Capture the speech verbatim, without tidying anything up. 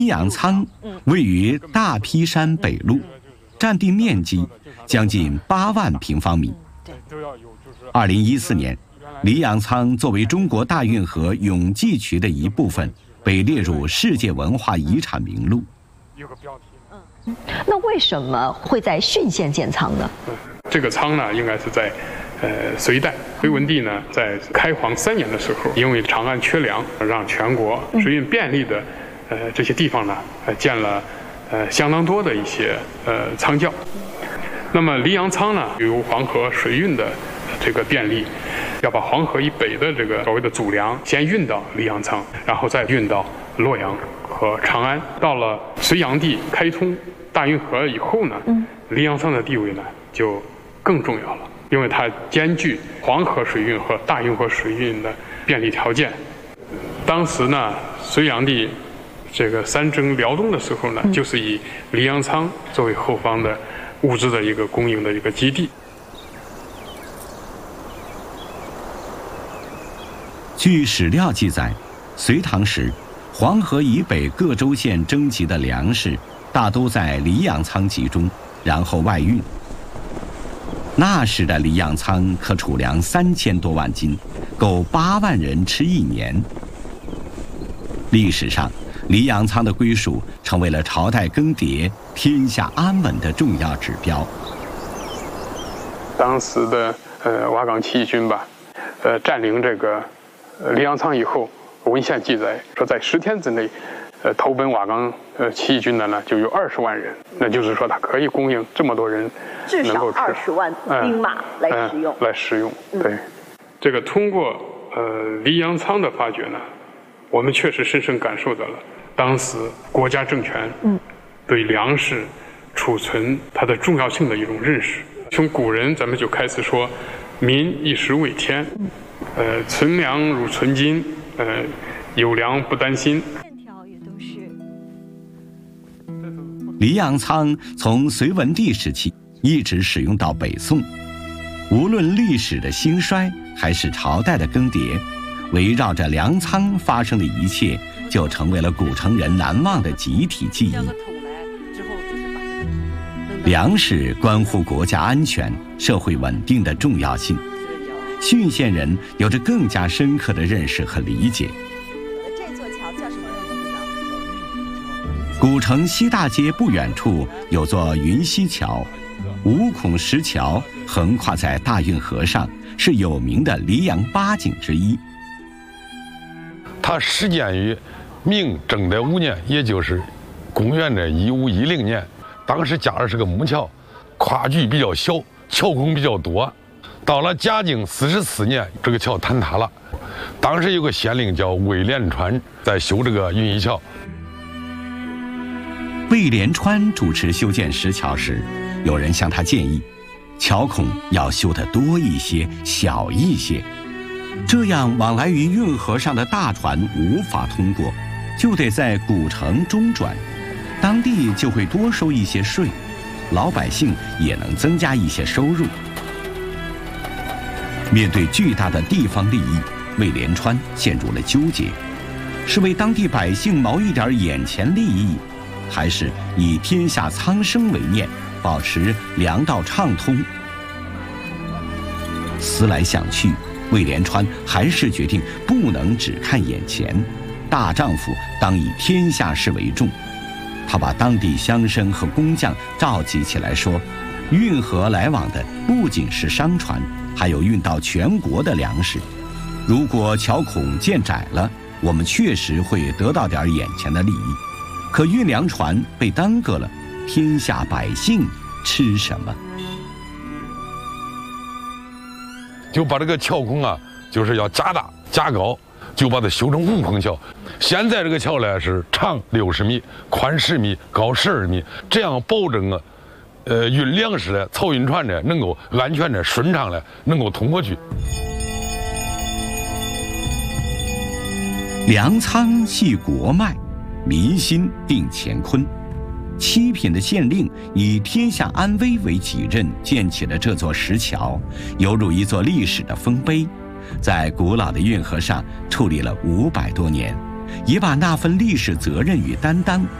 黎阳仓位于大劈山北麓，占地面积将近八万平方米。二零一四年，黎阳仓作为中国大运河永济渠的一部分，被列入世界文化遗产名录。 那为什么会在浚县建仓呢？ 这个仓呢，应该是在呃隋代，隋文帝呢在开皇三年的时候，因为长安缺粮，让全国水运便利的呃这些地方呢，呃建了呃相当多的一些呃仓窖。那么黎阳仓呢，由黄河水运的这个便利，要把黄河以北的这个所谓的祖粮先运到黎阳仓，然后再运到洛阳和长安。到了隋炀帝开通大运河以后呢，黎阳仓的地位呢就更重要了，因为它兼具黄河水运和大运河水运的便利条件。当时呢，隋炀帝这个三征辽东的时候呢，就是以黎阳仓作为后方的物资的一个供应的一个基地。 据史料记载，隋唐时，黄河以北各州县征集的粮食大都在黎阳仓集中，然后外运。那时的黎阳仓可储粮三千多万斤，够八万人吃一年。历史上，黎阳仓的归属成为了朝代更迭、天下安稳的重要指标。 当时的呃瓦岗起义军吧，呃占领这个呃黎阳仓以后，文献记载说，在十天之内，呃投奔瓦岗呃起义军的呢就有二十万人，那就是说它可以供应这么多人能够吃， 至少二十万兵马来使用。 嗯嗯、来使用，对。这个通过呃黎阳仓的发掘呢，我们确实深深感受到了当时国家政权对粮食储存它的重要性的一种认识。从古人咱们就开始说，民以食为天，呃，存粮如存金，呃，有粮不担心。 黎阳仓从隋文帝时期一直使用到北宋，无论历史的兴衰还是朝代的更迭，围绕着粮仓发生的一切，就成为了古城人难忘的集体记忆。粮食关乎国家安全、社会稳定的重要性，浚县人有着更加深刻的认识和理解。 这座桥叫什么名字呢？ 古城西大街不远处有座云溪桥，五孔石桥横跨在大运河上，是有名的黎阳八景之一。 它始建于明正德五年，也就是公元的一五一零年。当时架的是个木桥，跨距比较小，桥孔比较多。到了嘉靖四十四年，这个桥坍塌了。当时有个县令叫魏连川，在修这个云溪桥。 魏连川主持修建石桥时，有人向他建议，桥孔要修得多一些、小一些，这样往来于运河上的大船无法通过，就得在古城中转。当地就会多收一些税，老百姓也能增加一些收入。面对巨大的地方利益，魏连川陷入了纠结：是为当地百姓谋一点眼前利益，还是以天下苍生为念，保持粮道畅通？思来想去，魏连川还是决定不能只看眼前，大丈夫当以天下事为重。他把当地乡绅和工匠召集起来说，运河来往的不仅是商船，还有运到全国的粮食。如果桥孔建窄了，我们确实会得到点眼前的利益，可运粮船被耽搁了，天下百姓吃什么？ 就把这个桥孔啊，就是要加大加高，就把它修成五孔桥。现在这个桥呢是长六十米，宽十米，高十二米，这样保证啊，呃，运粮食的漕运船呢能够安全的、顺畅的能够通过去。 粮仓系国脉，民心定乾坤。七品的县令以天下安危为己任，建起了这座石桥，犹如一座历史的丰碑，在古老的运河上矗立了五百多年， 也把那份历史责任与担当